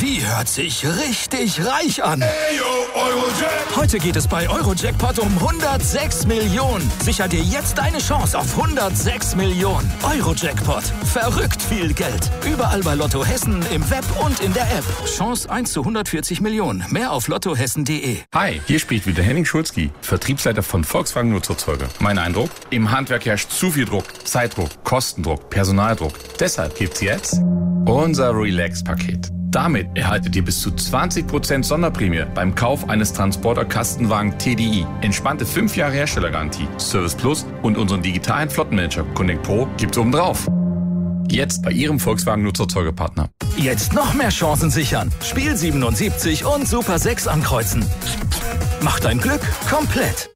Die hört sich richtig reich an. Ey, yo, Eurojackpot. Heute geht es bei Eurojackpot um 106 Millionen. Sicher dir jetzt deine Chance auf 106 Millionen. Eurojackpot. Verrückt viel Geld. Überall bei Lotto Hessen, im Web und in der App. Chance 1 zu 140 Millionen. Mehr auf lottohessen.de. Hi, hier spricht wieder Henning Schulzki, Vertriebsleiter von Volkswagen Nutzerzeuger. Mein Eindruck? Im Handwerk herrscht zu viel Druck. Zeitdruck, Kostendruck, Personaldruck. Deshalb gibt's jetzt unser Relax-Paket. Damit erhaltet ihr bis zu 20% Sonderprämie beim Kauf eines Transporter-Kastenwagen TDI. Entspannte 5 Jahre Herstellergarantie, Service Plus und unseren digitalen Flottenmanager Connect Pro gibt's obendrauf. Jetzt bei Ihrem Volkswagen Nutzerzeugerpartner. Jetzt noch mehr Chancen sichern. Spiel 77 und Super 6 ankreuzen. Macht dein Glück komplett.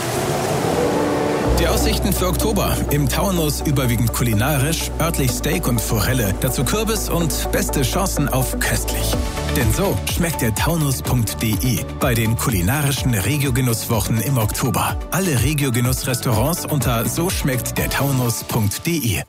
Die Aussichten für Oktober. Im Taunus überwiegend kulinarisch, örtlich Steak und Forelle, dazu Kürbis und beste Chancen auf köstlich. Denn so schmeckt der Taunus.de bei den kulinarischen Regio-Genusswochen im Oktober. Alle Regio-Genuss-Restaurants unter so schmeckt der Taunus.de.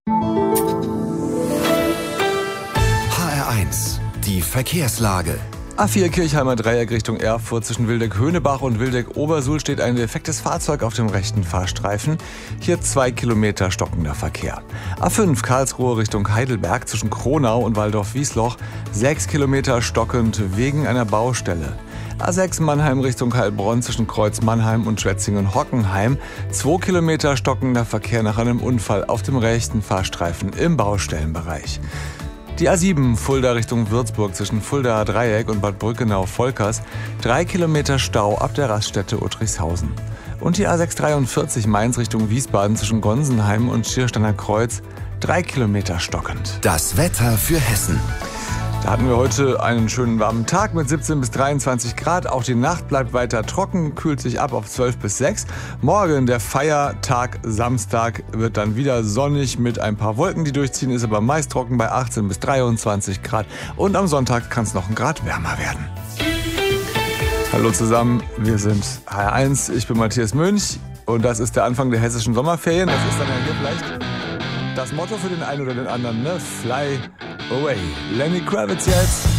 HR1, die Verkehrslage. A4 Kirchheimer Dreieck Richtung Erfurt zwischen Wildeck-Höhnebach und Wildeck-Obersuhl steht ein defektes Fahrzeug auf dem rechten Fahrstreifen. Hier 2 Kilometer stockender Verkehr. A5 Karlsruhe Richtung Heidelberg zwischen Kronau und Waldorf-Wiesloch 6 Kilometer stockend wegen einer Baustelle. A6 Mannheim Richtung Heilbronn zwischen Kreuz Mannheim und Schwetzingen-Hockenheim 2 Kilometer stockender Verkehr nach einem Unfall auf dem rechten Fahrstreifen im Baustellenbereich. Die A7 Fulda Richtung Würzburg zwischen Fuldaer Dreieck und Bad Brückenau-Volkers 3 Kilometer Stau ab der Raststätte Uttrichshausen. Und die A643 Mainz Richtung Wiesbaden zwischen Gonsenheim und Schiersteiner Kreuz 3 Kilometer stockend. Das Wetter für Hessen. Da hatten wir heute einen schönen warmen Tag mit 17 bis 23 Grad. Auch die Nacht bleibt weiter trocken, kühlt sich ab auf 12 bis 6. Morgen, der Feiertag Samstag, wird dann wieder sonnig mit ein paar Wolken, die durchziehen, ist aber meist trocken bei 18 bis 23 Grad. Und am Sonntag kann es noch ein Grad wärmer werden. Hallo zusammen, wir sind HR1, ich bin Matthias Münch und das ist der Anfang der hessischen Sommerferien. Das ist dann ja hier vielleicht das Motto für den einen oder den anderen, ne? Fly away. Lenny Kravitz jetzt.